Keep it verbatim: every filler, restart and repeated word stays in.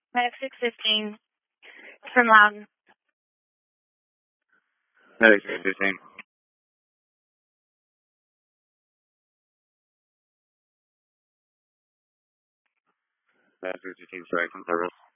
Medic six fifteen. It's from Loudon. Medic six fifteen. Medic six fifteen, strike from service.